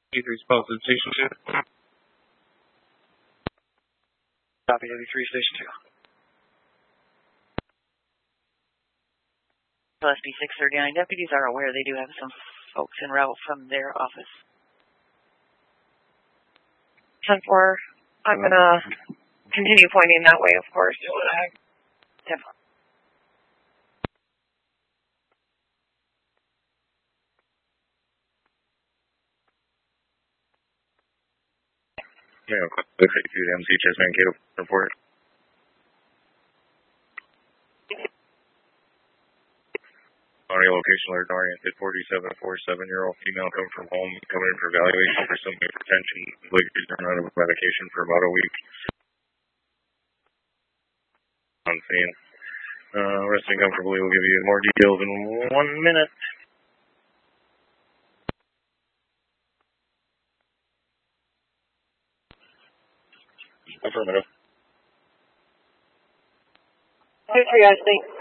83 Spokesman Station 2. Copy 83 Station 2. LSP 639 deputies are aware they do have some folks en route from their office. 10-4, I'm going to continue pointing that way, of course. 10-4. Yeah, 682 MCHS Mankato report. Audio location alert oriented 4747-year-old female coming from home, coming in for evaluation for some hypertension. Like she's been on medication for about a week. On scene. Resting comfortably. We'll give you more details in 1 minute. Affirmative. Hey guys, thanks.